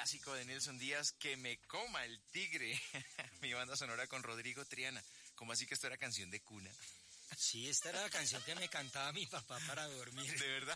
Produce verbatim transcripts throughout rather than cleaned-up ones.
clásico de Nelson Díaz, Que me coma el tigre. Mi banda sonora con Rodrigo Triana. ¿Cómo así que esto era canción de cuna? Sí, esta era la canción que me cantaba mi papá para dormir. ¿De verdad?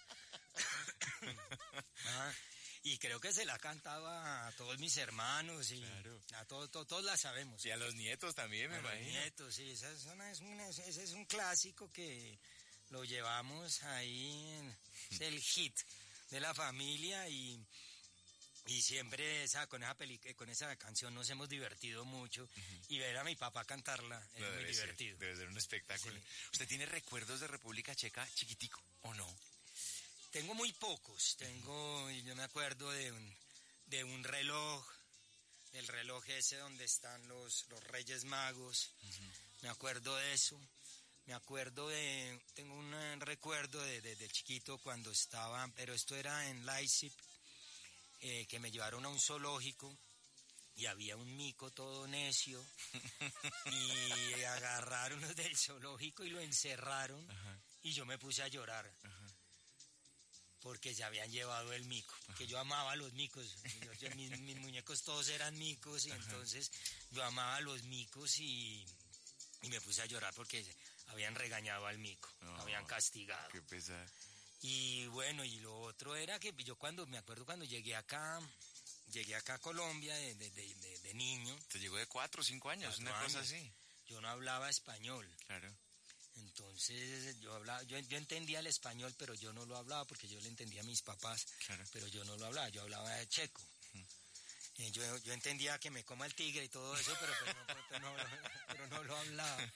Ah, y creo que se la cantaba a todos mis hermanos y claro. a todos, todos, todos la sabemos. Y a los nietos también, me a imagino. Los nietos, sí, esa es una, es una, ese es un clásico que lo llevamos ahí, en, es el hit de la familia y, y siempre esa, con, esa peli, con esa canción nos hemos divertido mucho uh-huh. y ver a mi papá cantarla es no, muy divertido. Ser, debe ser un espectáculo. Sí. ¿Usted tiene recuerdos de República Checa chiquitico o no? Tengo muy pocos, tengo, yo me acuerdo de un, de un reloj, del reloj ese donde están los, los Reyes Magos, uh-huh. me acuerdo de eso, me acuerdo de, tengo un recuerdo de, de, de chiquito cuando estaba, pero esto era en Leipzig, eh, que me llevaron a un zoológico y había un mico todo necio y agarraron los del zoológico y lo encerraron uh-huh. y yo me puse a llorar. Uh-huh. Porque se habían llevado el mico, porque yo amaba a los micos, yo, yo, mis, mis muñecos todos eran micos y entonces yo amaba a los micos y, y me puse a llorar porque habían regañado al mico, oh, habían castigado. Qué pesar. Y bueno, y lo otro era que yo cuando, me acuerdo cuando llegué acá, llegué acá a Colombia de, de, de, de, de niño. Te llegó de cuatro o cinco años, cuatro una años, cosa así. Yo no hablaba español. Claro. Entonces yo hablaba, yo, yo entendía el español, pero yo no lo hablaba porque yo le entendía a mis papás, claro. pero yo no lo hablaba, yo hablaba de checo. Uh-huh. Eh, yo, yo entendía que me coma el tigre y todo eso, pero, pero, no, pero, no, pero no lo hablaba.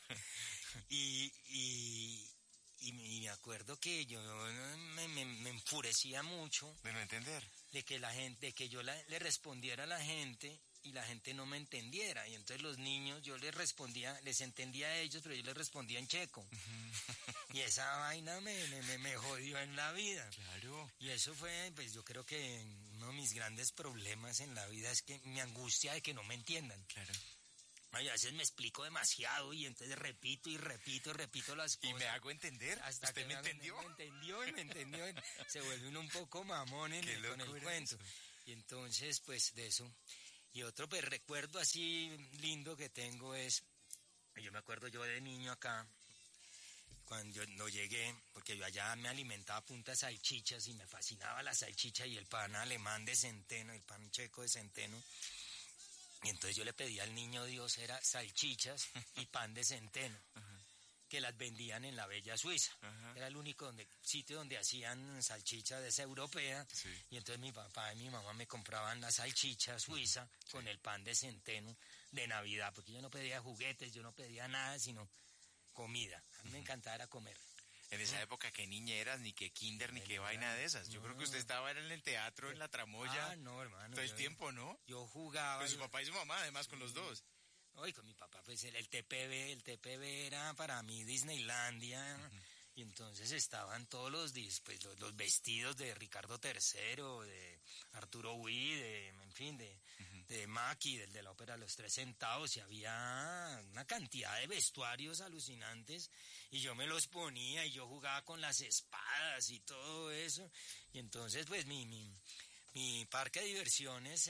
Y, y, y me acuerdo que yo me, me, me enfurecía mucho. De no entender. De que la gente, de que yo la, le respondiera a la gente y la gente no me entendiera, y entonces los niños, yo les respondía, les entendía a ellos, pero yo les respondía en checo, uh-huh. y esa vaina me, me, me jodió en la vida. Claro. Y eso fue, pues yo creo que uno de mis grandes problemas en la vida es que mi angustia de que no me entiendan. Claro. Ay, a veces me explico demasiado y entonces repito y repito y repito las cosas. ¿Y me hago entender? Hasta ¿Usted que me me entendió? Me entendió y me entendió. Se vuelve uno un poco mamón en el, con el cuento. Eso. Y entonces, pues, de eso... Y otro pues recuerdo así lindo que tengo es, yo me acuerdo yo de niño acá, cuando yo no llegué, porque yo allá me alimentaba a punta de salchichas y me fascinaba la salchicha y el pan alemán de centeno, el pan checo de centeno. Y entonces yo le pedía al niño Dios, era salchichas y pan de centeno. Uh-huh. Que las vendían en la bella Suiza. Uh-huh. Era el único donde, sitio donde hacían salchicha de esa europea. Sí. Y entonces mi papá y mi mamá me compraban la salchicha suiza sí. con el pan de centeno de Navidad, porque yo no pedía juguetes, yo no pedía nada, sino comida. A mí uh-huh. me encantaba era comer. En esa uh-huh. época, que niña eras, ni que kinder, ni que vaina de esas. Yo no. creo que usted estaba en el teatro, en la tramoya. Ah, no, hermano. Todo el yo, tiempo, ¿no? Yo jugaba. Con su papá y su mamá, además, con los dos. Hoy con mi papá, pues el, el T P B, el T P B era para mí Disneylandia, uh-huh. y entonces estaban todos los, pues, los, los vestidos de Ricardo tercero, de Arturo Huy, de, en fin, de, uh-huh. de Maki, del de la ópera Los Tres Centavos, y había una cantidad de vestuarios alucinantes, y yo me los ponía, y yo jugaba con las espadas y todo eso, y entonces pues mi... mi Mi parque de diversiones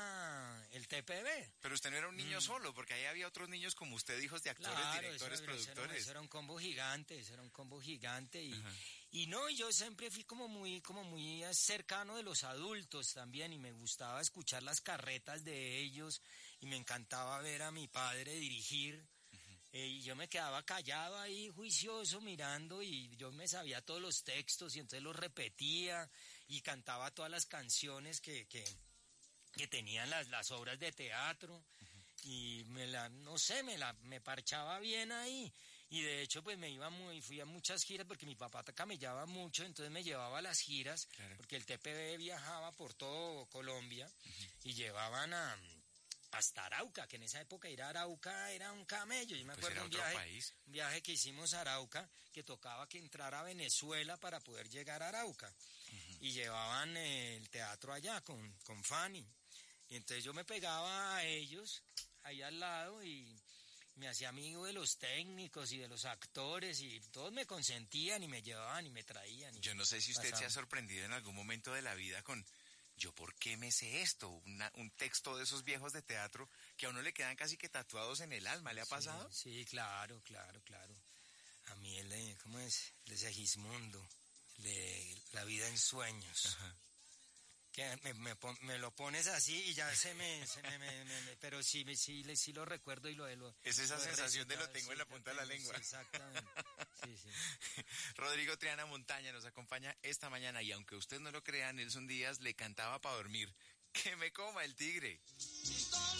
era el T P B. Pero usted no era un niño mm. solo, porque ahí había otros niños como usted, hijos de actores, claro, directores, eso, productores. Eso era, eso era un combo gigante, eso era un combo gigante. Y, uh-huh. y no, yo siempre fui como muy, como muy cercano de los adultos también, y me gustaba escuchar las carretas de ellos, y me encantaba ver a mi padre dirigir. Uh-huh. Eh, y yo me quedaba callado ahí, juicioso, mirando, y yo me sabía todos los textos, y entonces los repetía, y cantaba todas las canciones que, que, que tenían las, las obras de teatro, uh-huh. y me la, no sé, me la, me parchaba bien ahí, y de hecho pues me iba muy, fui a muchas giras, porque mi papá camellaba mucho, entonces me llevaba a las giras, claro. porque el T P B viajaba por todo Colombia, uh-huh. y llevaban a... hasta Arauca, que en esa época ir a Arauca era un camello. Yo me pues acuerdo un viaje, un viaje que hicimos a Arauca, que tocaba que entrar a Venezuela para poder llegar a Arauca. Uh-huh. Y llevaban eh, el teatro allá con, con Fanny. Y entonces yo me pegaba a ellos, ahí al lado, y me hacía amigo de los técnicos y de los actores, y todos me consentían y me llevaban y me traían. Y yo no sé si usted pasaban. se ha sorprendido en algún momento de la vida con... ¿yo por qué me sé esto? Una, un texto de esos viejos de teatro que a uno le quedan casi que tatuados en el alma, ¿le ha pasado? Sí, sí, claro, claro, claro. A mí el de, ¿cómo es? El de Segismundo, de La vida en sueños. Ajá. Que me, me, me lo pones así y ya se me, se me, me, me, me pero sí, sí, sí, sí lo recuerdo y lo de lo... Es esa lo sensación de lo tengo sí, en la punta de la lengua. Sí, exactamente, sí, sí. Rodrigo Triana Montaña nos acompaña esta mañana y aunque usted no lo crea, Nelson Díaz le cantaba para dormir. ¡Que me coma el tigre!